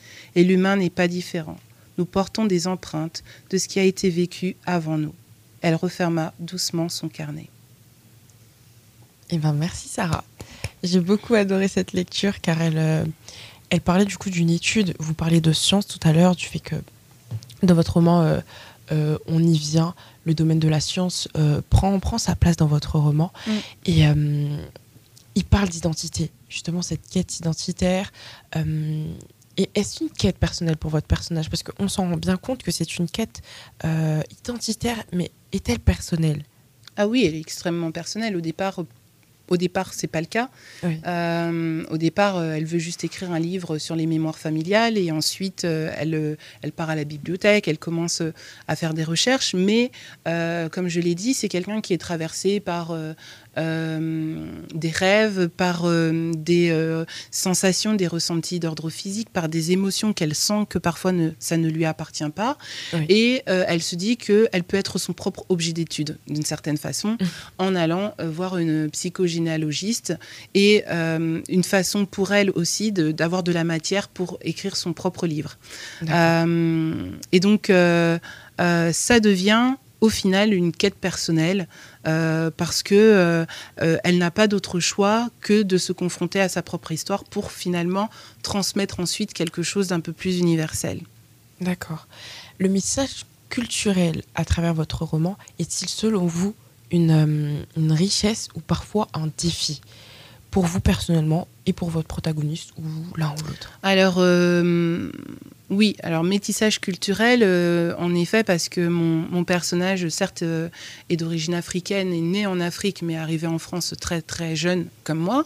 Et l'humain n'est pas différent. Nous portons des empreintes de ce qui a été vécu avant nous. Elle referma doucement son carnet. Eh ben, merci Sarah. J'ai beaucoup adoré cette lecture car elle parlait du coup d'une étude. Vous parliez de science tout à l'heure, du fait que dans votre roman, on y vient, le domaine de la science prend sa place dans votre roman. Et il parle d'identité, justement cette quête identitaire. Et est-ce une quête personnelle pour votre personnage? Parce qu'on s'en rend bien compte que c'est une quête identitaire, mais est-elle personnelle? Ah oui, elle est extrêmement personnelle. Au départ, c'est pas le cas. Oui. Au départ, elle veut juste écrire un livre sur les mémoires familiales et ensuite, elle part à la bibliothèque, elle commence à faire des recherches. Mais, comme je l'ai dit, c'est quelqu'un qui est traversé par des rêves, par des sensations, des ressentis d'ordre physique, par des émotions qu'elle sent que parfois ça ne lui appartient pas. Oui. Et elle se dit qu'elle peut être son propre objet d'étude, d'une certaine façon, en allant voir une psychogénéalogiste. Et une façon pour elle aussi d'avoir de la matière pour écrire son propre livre. Et donc, ça devient au final une quête personnelle parce que elle n'a pas d'autre choix que de se confronter à sa propre histoire pour finalement transmettre ensuite quelque chose d'un peu plus universel. D'accord. Le message culturel à travers votre roman est-il selon vous une richesse ou parfois un défi pour vous personnellement et pour votre protagoniste ou l'un ou l'autre? Alors oui, alors métissage culturel, en effet, parce que mon personnage, certes, est d'origine africaine, est né en Afrique, mais arrivé en France très très jeune, comme moi.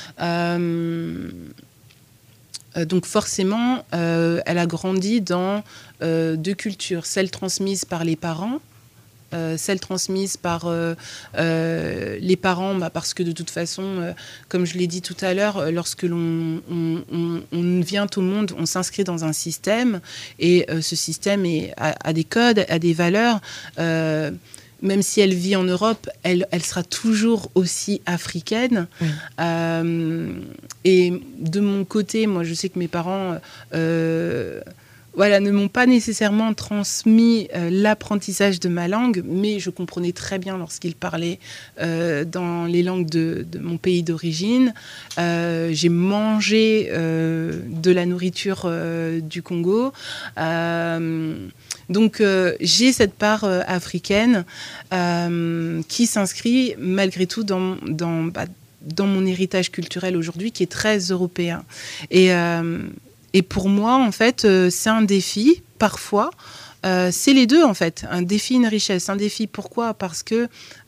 Donc forcément, elle a grandi dans deux cultures, celle transmise par les parents, celle transmise par les parents, parce que de toute façon, comme je l'ai dit tout à l'heure, lorsque l'on vient au monde, on s'inscrit dans un système, et ce système a des codes, a des valeurs. Même si elle vit en Europe, elle sera toujours aussi africaine. Oui. Et de mon côté, moi, je sais que mes parents ne m'ont pas nécessairement transmis l'apprentissage de ma langue, mais je comprenais très bien lorsqu'ils parlaient dans les langues de mon pays d'origine. J'ai mangé de la nourriture du Congo. Donc j'ai cette part africaine qui s'inscrit malgré tout dans mon héritage culturel aujourd'hui, qui est très européen. Et pour moi, en fait, c'est un défi, parfois. C'est les deux, en fait. Un défi, une richesse. Un défi, pourquoi ? Parce que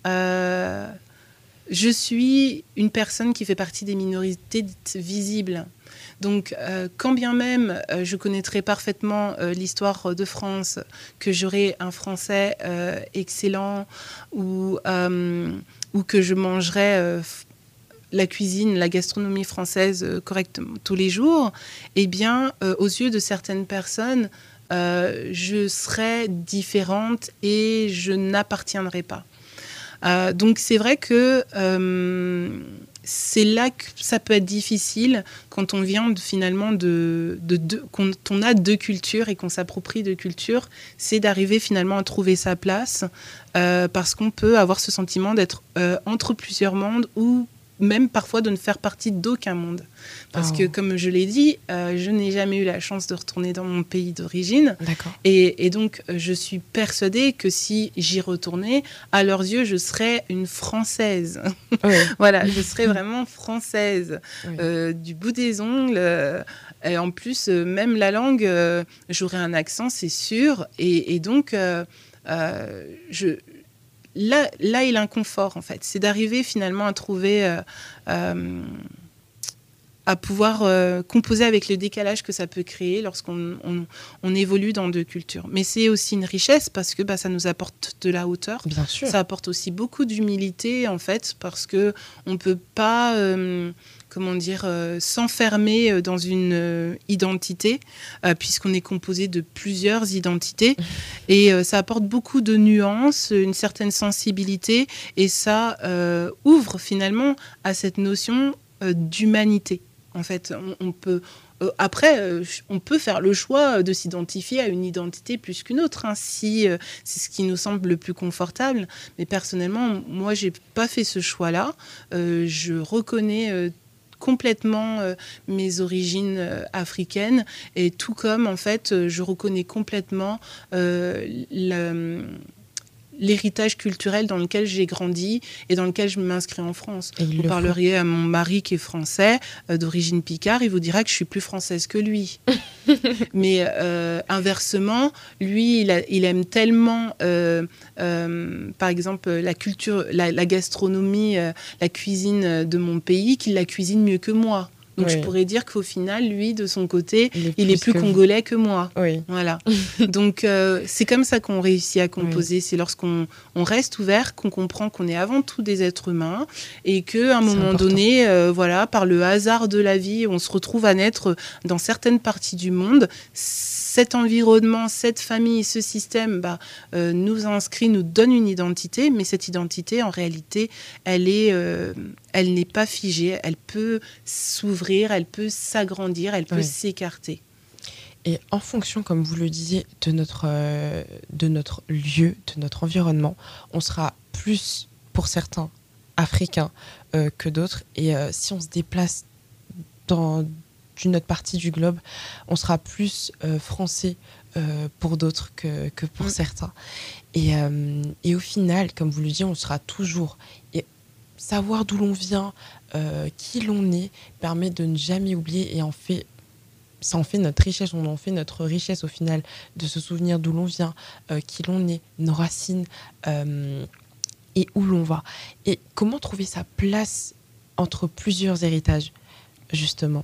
je suis une personne qui fait partie des minorités dites visibles. Donc, quand bien même je connaîtrais parfaitement l'histoire de France, que j'aurais un français excellent ou que je mangerais la cuisine, la gastronomie française correctement tous les jours, eh bien, aux yeux de certaines personnes, je serais différente et je n'appartiendrai pas. Donc, c'est vrai que c'est là que ça peut être difficile quand on vient quand on a deux cultures et qu'on s'approprie deux cultures, c'est d'arriver finalement à trouver sa place parce qu'on peut avoir ce sentiment d'être entre plusieurs mondes ou même parfois de ne faire partie d'aucun monde. Parce que, comme je l'ai dit, je n'ai jamais eu la chance de retourner dans mon pays d'origine. D'accord. Et donc, je suis persuadée que si j'y retournais, à leurs yeux, je serais une Française. Oui. Voilà, je serais vraiment française, oui. Du bout des ongles. Et en plus, même la langue, j'aurais un accent, c'est sûr. Et donc, Là est l'inconfort, en fait. C'est d'arriver finalement à trouver, à pouvoir composer avec le décalage que ça peut créer lorsqu'on évolue dans deux cultures. Mais c'est aussi une richesse parce que ça nous apporte de la hauteur. Bien sûr. Ça apporte aussi beaucoup d'humilité, en fait, parce qu'on ne peut pas... s'enfermer dans une identité, puisqu'on est composé de plusieurs identités. Et ça apporte beaucoup de nuances, une certaine sensibilité, et ça ouvre finalement à cette notion d'humanité. En fait, on peut après, on peut faire le choix de s'identifier à une identité plus qu'une autre, hein, si c'est ce qui nous semble le plus confortable. Mais personnellement, moi, j'ai pas fait ce choix-là. Je reconnais complètement mes origines africaines, et tout comme, en fait, je reconnais complètement l'héritage culturel dans lequel j'ai grandi et dans lequel je m'inscris en France. Vous parleriez à mon mari qui est français, d'origine picard, il vous dira que je suis plus française que lui. Mais inversement, lui, il aime tellement, par exemple, la culture, la gastronomie, la cuisine de mon pays, qu'il la cuisine mieux que moi. Donc je pourrais dire qu'au final, lui, de son côté, il est plus congolais que moi. Oui. Voilà. Donc c'est comme ça qu'on réussit à composer. C'est lorsqu'on reste ouvert, qu'on comprend qu'on est avant tout des êtres humains, et qu'à un moment donné, voilà, par le hasard de la vie, on se retrouve à naître dans certaines parties du monde. Cet environnement, cette famille, ce système nous inscrit, nous donne une identité, mais cette identité, en réalité, elle n'est pas figée, elle peut s'ouvrir, elle peut s'agrandir, elle peut s'écarter. Et en fonction, comme vous le disiez, de notre lieu, de notre environnement, on sera plus, pour certains, africains que d'autres. Et si on se déplace dans d'une autre partie du globe, on sera plus français pour d'autres que pour certains. Et au final, comme vous le dites, on sera toujours... Et savoir d'où l'on vient, qui l'on est, permet de ne jamais oublier, et ça en fait notre richesse, on en fait notre richesse au final, de se souvenir d'où l'on vient, qui l'on est, nos racines, et où l'on va. Et comment trouver sa place entre plusieurs héritages, justement ?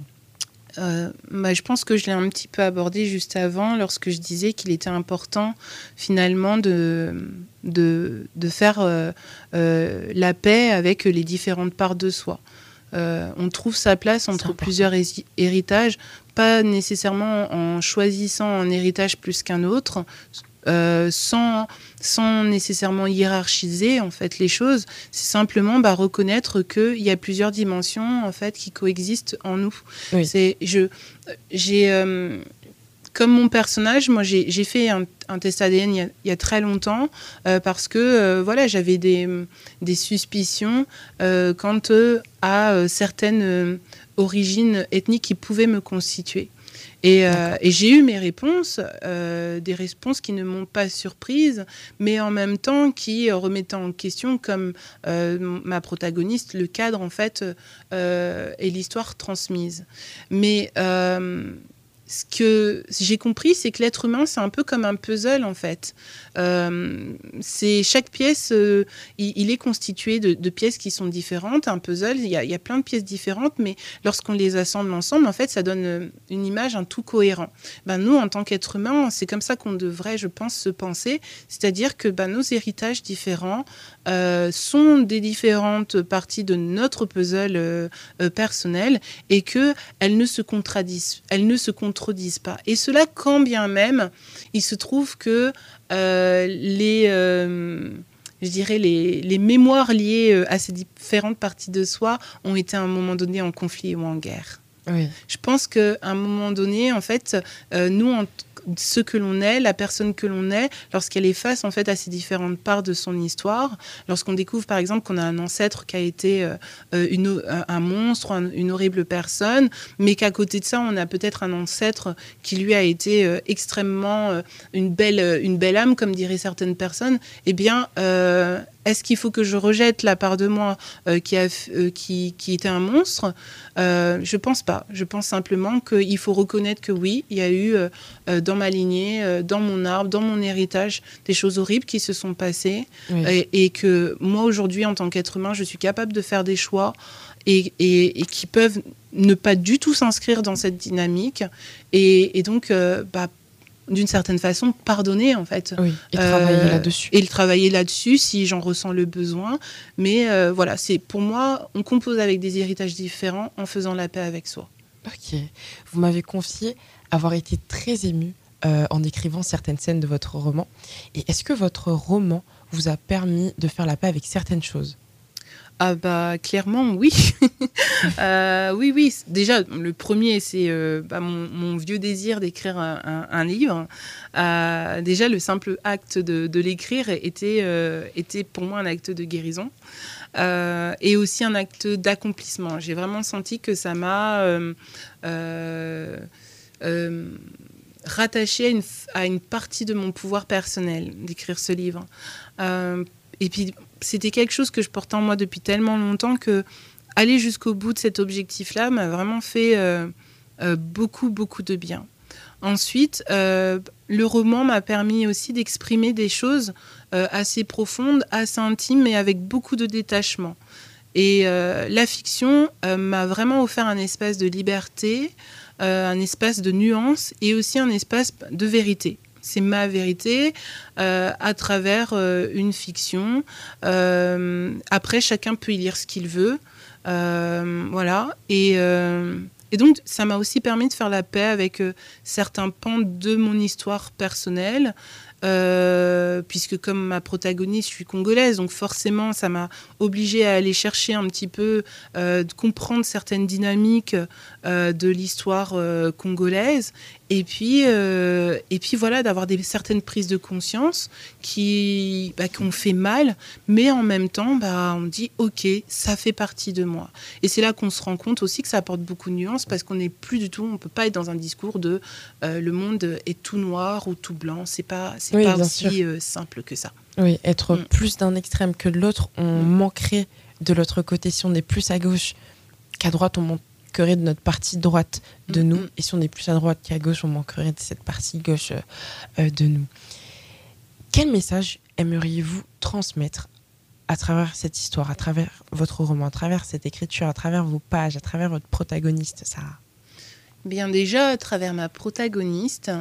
Je pense que je l'ai un petit peu abordé juste avant, lorsque je disais qu'il était important finalement de faire la paix avec les différentes parts de soi. On trouve sa place entre plusieurs héritages, pas nécessairement en choisissant un héritage plus qu'un autre, sans nécessairement hiérarchiser en fait les choses. C'est simplement reconnaître qu'il y a plusieurs dimensions en fait qui coexistent en nous. Oui. Comme mon personnage, moi j'ai fait un test ADN il y a très longtemps parce que j'avais des suspicions quant à certaines origines ethniques qui pouvaient me constituer. Et j'ai eu mes réponses, des réponses qui ne m'ont pas surprise, mais en même temps qui remettaient en question, comme ma protagoniste, le cadre en fait et l'histoire transmise. Mais ce que j'ai compris, c'est que l'être humain, c'est un peu comme un puzzle en fait. Chaque pièce, il est constitué de pièces qui sont différentes. Un puzzle, il y a plein de pièces différentes, mais lorsqu'on les assemble ensemble, en fait, ça donne une image, un tout cohérent. Nous, en tant qu'être humain, c'est comme ça qu'on devrait, je pense, se penser. C'est-à-dire que nos héritages différents sont des différentes parties de notre puzzle personnel, et qu'elles ne se contredisent pas. Et cela, quand bien même, il se trouve que les mémoires liées à ces différentes parties de soi ont été à un moment donné en conflit ou en guerre. Oui. Je pense qu'à un moment donné, en fait, nous, ce que l'on est, la personne que l'on est, lorsqu'elle est face en fait à ces différentes parts de son histoire, lorsqu'on découvre par exemple qu'on a un ancêtre qui a été un monstre, une horrible personne, mais qu'à côté de ça on a peut-être un ancêtre qui lui a été extrêmement une belle âme, comme diraient certaines personnes, eh bien est-ce qu'il faut que je rejette la part de moi qui était un monstre ? Je pense pas. Je pense simplement qu'il faut reconnaître que oui, il y a eu dans ma lignée, dans mon arbre, dans mon héritage, des choses horribles qui se sont passées, oui. et que moi aujourd'hui, en tant qu'être humain, je suis capable de faire des choix et qui peuvent ne pas du tout s'inscrire dans cette dynamique, et donc d'une certaine façon, pardonner, en fait. Oui, et travailler là-dessus. Et le travailler là-dessus, si j'en ressens le besoin. Mais c'est pour moi, on compose avec des héritages différents en faisant la paix avec soi. Ok. Vous m'avez confié avoir été très émue en écrivant certaines scènes de votre roman. Et est-ce que votre roman vous a permis de faire la paix avec certaines choses ? Ah bah clairement oui. Oui. Déjà le premier c'est mon vieux désir d'écrire un livre. Déjà le simple acte de l'écrire était pour moi un acte de guérison et aussi un acte d'accomplissement. J'ai vraiment senti que ça m'a rattachée à une partie de mon pouvoir personnel d'écrire ce livre. Et puis, c'était quelque chose que je portais en moi depuis tellement longtemps que aller jusqu'au bout de cet objectif-là m'a vraiment fait beaucoup, beaucoup de bien. Ensuite, le roman m'a permis aussi d'exprimer des choses assez profondes, assez intimes, mais avec beaucoup de détachement. Et la fiction m'a vraiment offert un espace de liberté, un espace de nuance et aussi un espace de vérité. C'est ma vérité à travers une fiction. Après, chacun peut y lire ce qu'il veut. Voilà. Et donc, ça m'a aussi permis de faire la paix avec certains pans de mon histoire personnelle. Puisque comme ma protagoniste, je suis congolaise, donc forcément, ça m'a obligée à aller chercher un petit peu, de comprendre certaines dynamiques de l'histoire congolaise. Et puis voilà, d'avoir certaines prises de conscience qui ont fait mal, mais en même temps, on dit ok, ça fait partie de moi. Et c'est là qu'on se rend compte aussi que ça apporte beaucoup de nuances parce qu'on n'est plus du tout, on peut pas être dans un discours de le monde est tout noir ou tout blanc. C'est pas aussi simple que ça. Oui, être plus d'un extrême que de l'autre, on manquerait de l'autre côté. Si on est plus à gauche qu'à droite, on manquerait de notre partie droite de nous. Et si on est plus à droite qu'à gauche, on manquerait de cette partie gauche de nous. Quel message aimeriez-vous transmettre à travers cette histoire, à travers votre roman, à travers cette écriture, à travers vos pages, à travers votre protagoniste, Sarah? Bien déjà, à travers ma protagoniste,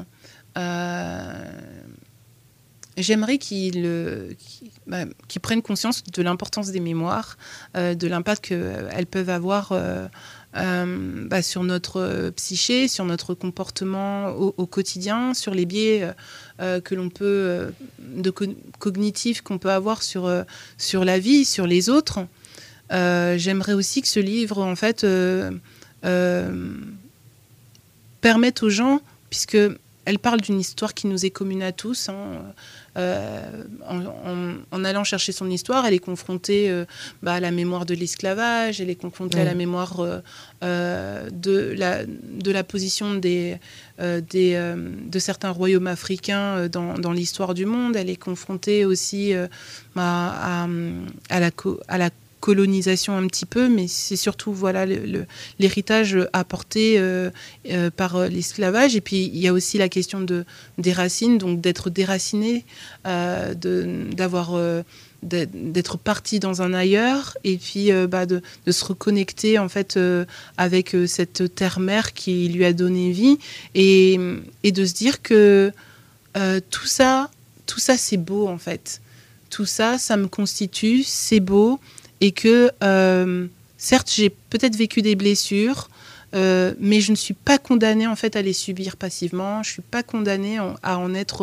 j'aimerais qu'il prenne conscience de l'importance des mémoires, de l'impact qu'elles peuvent avoir sur notre psyché, sur notre comportement au quotidien, sur les biais que l'on peut, cognitifs qu'on peut avoir sur la vie, sur les autres. J'aimerais aussi que ce livre, en fait, permette aux gens, puisque elle parle d'une histoire qui nous est commune à tous. En allant chercher son histoire, elle est confrontée à la mémoire de l'esclavage, elle est confrontée à la mémoire de la position de certains royaumes africains dans l'histoire du monde. Elle est confrontée aussi à la colonisation un petit peu, mais c'est surtout l'héritage apporté par l'esclavage. Et puis il y a aussi la question des racines, donc d'être déraciné, d'être parti dans un ailleurs, et puis de se reconnecter en fait avec cette terre-mère qui lui a donné vie, et de se dire que tout ça c'est beau en fait. Tout ça me constitue, c'est beau. Et que, certes, j'ai peut-être vécu des blessures, mais je ne suis pas condamnée en fait à les subir passivement. Je ne suis pas condamnée à en être